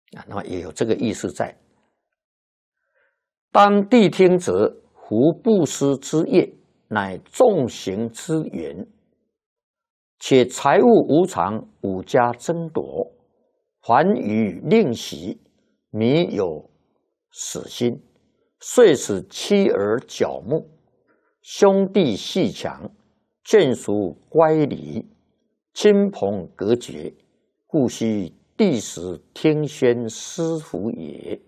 那么也有这个意思在。当谛听者，夫布施之业，乃众行之源。且财物无常，五家争夺，凡与令喜，迷有死心，遂使妻儿角目，兄弟阋墙，眷属乖离，亲朋隔绝，故须谛时听宣施福也。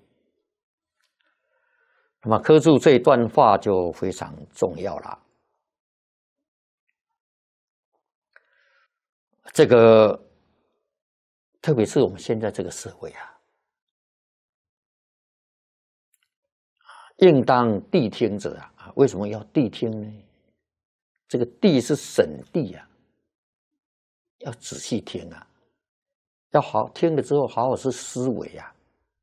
那么科注这一段话就非常重要了。这个特别是我们现在这个社会啊，应当谛听者啊，为什么要谛听呢？这个谛是审谛啊，要仔细听啊，要好听了之后好好是思维啊。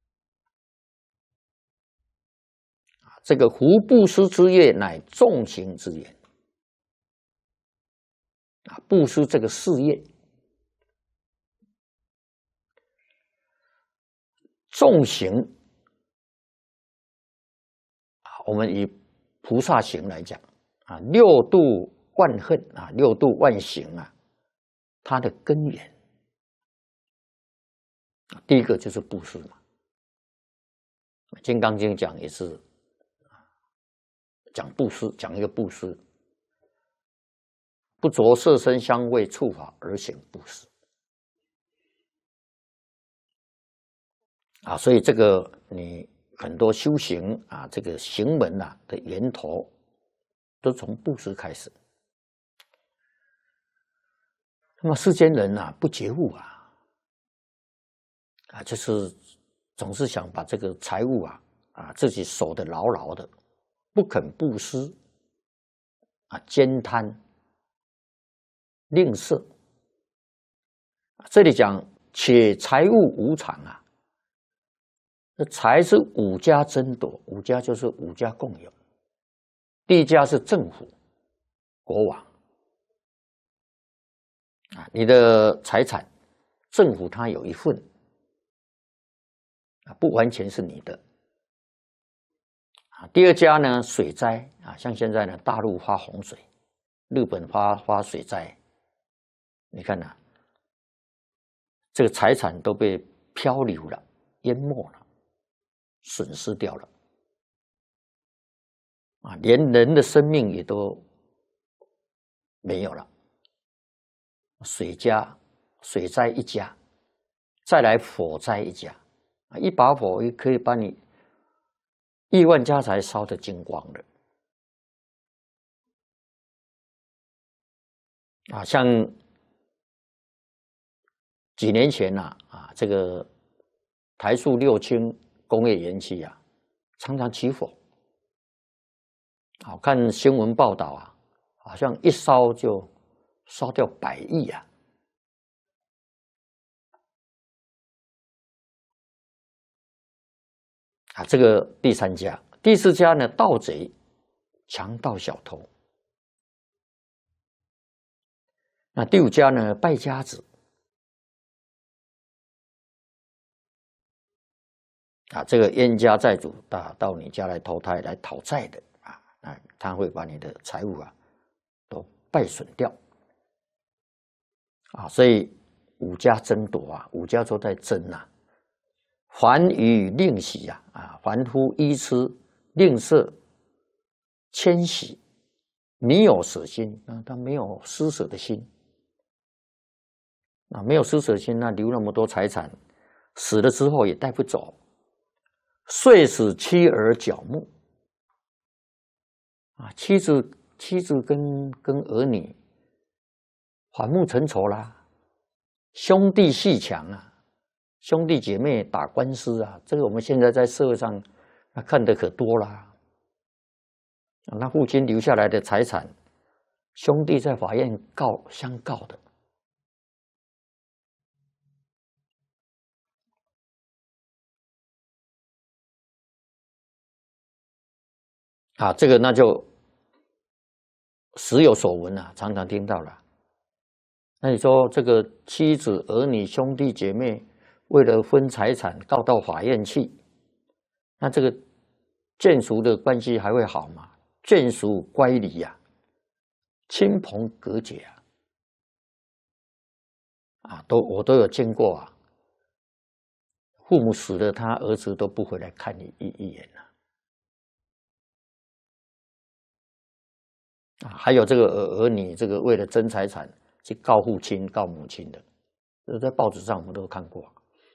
这个夫布施之业，乃众行之源啊，布施这个事业。众行啊，我们以菩萨行来讲啊，六度万恨啊，六度万行啊，它的根源第一个就是布施嘛。《金刚经》讲也是讲布施，讲一个布施，不着色身香味触法而行布施啊，所以这个你很多修行啊，这个行门啊的源头都从布施开始。那么世间人啊不觉悟啊，就是总是想把这个财物啊自己守得牢牢的，不肯布施啊，兼贪吝啬。这里讲且财物无常啊，这财是五家争夺，五家就是五家共有。第一家是政府、国王啊，你的财产，政府它有一份啊，不完全是你的啊。第二家呢，水灾啊，像现在呢，大陆发洪水，日本发水灾，你看呐，这个财产都被漂流了、淹没了、损失掉了啊，连人的生命也都没有了。水灾一家，再来火灾一家，一把火也可以把你亿万家财烧得精光了啊！像几年前这个台塑六轻工业园区常常起火，看新闻报道好像一烧就烧掉100亿这个第三家。第四家呢，盗贼、强盗、小偷。那第五家呢，败家子这个冤家债主到你家来投胎来讨债的他会把你的财物都败损掉所以五家争夺五家都在争凡与令喜凡夫依痴吝啬迁徙，迷有舍心他没有施舍的心没有施舍心，留那么多财产，死了之后也带不走，遂使妻儿角目妻子跟儿女反目成仇啦，兄弟阋墙兄弟姐妹打官司这个我们现在在社会上看得可多啦。那父亲留下来的财产，兄弟在法院相告的这个那就时有所闻常听到了。那你说这个妻子、儿女、兄弟姐妹为了分财产告到法院去，那这个眷属的关系还会好吗？眷属乖离呀，亲朋隔绝我都有见过啊。父母死了，他儿子都不回来看你一眼还有这个儿女，这个为了争财产去告父亲、告母亲的，这在报纸上我们都看过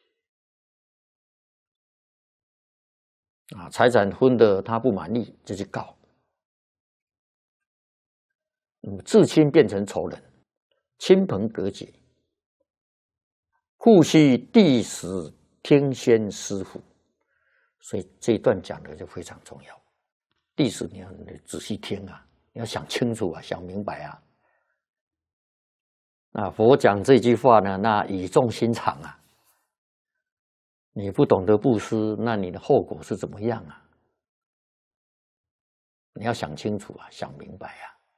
财产分的他不满意就去告，至亲变成仇人，亲朋隔绝，父须弟死听先师父，所以这一段讲的就非常重要。弟死你要仔细听你要想清楚想明白佛讲这句话呢，那语重心长你不懂得布施，那你的后果是怎么样你要想清楚想明白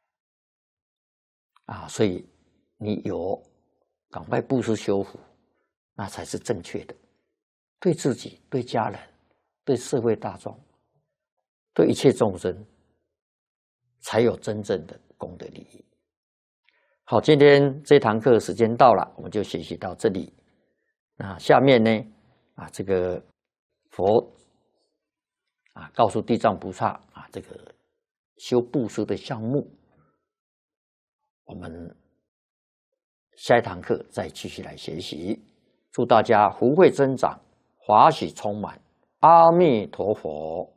所以你有赶快布施修福，那才是正确的，对自己、对家人、对社会大众、对一切众生，才有真正的功德利益。好，今天这堂课时间到了，我们就学习到这里。那下面呢，这个佛告诉地藏菩萨这个修布施的项目，我们下一堂课再继续来学习。祝大家福慧增长，法喜充满。阿弥陀佛。